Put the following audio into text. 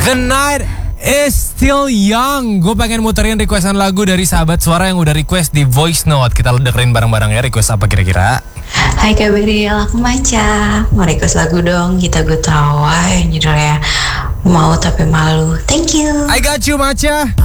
The Night is Still Young. Gue pengen muterin requestan lagu dari sahabat suara yang udah request di voice note. Kita dengerin bareng-bareng ya. Request apa kira-kira? Hai Kak Beril, aku Maca. Mau request lagu dong, Kita Gutawa yang judulnya Mau Tapi Malu. Thank you. I got you, Maca.